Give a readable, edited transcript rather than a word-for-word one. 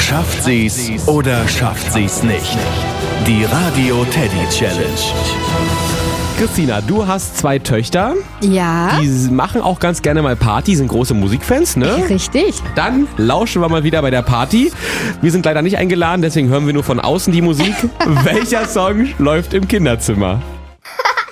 Schafft sie's oder schafft sie's nicht? Die Radio Teddy Challenge. Christina, du hast 2 Töchter. Ja. Die machen auch ganz gerne mal Party, sind große Musikfans, ne? Richtig. Dann lauschen wir mal wieder bei der Party. Wir sind leider nicht eingeladen, deswegen hören wir nur von außen die Musik. Welcher Song läuft im Kinderzimmer?